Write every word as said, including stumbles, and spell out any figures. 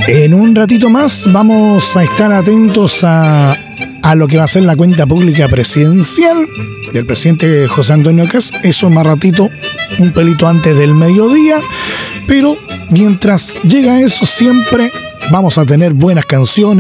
En un ratito más vamos a estar atentos a, a lo que va a ser la cuenta pública presidencial del presidente José Antonio Kast. Eso más ratito, un pelito antes del mediodía. Pero mientras llega eso, siempre vamos a tener buenas canciones.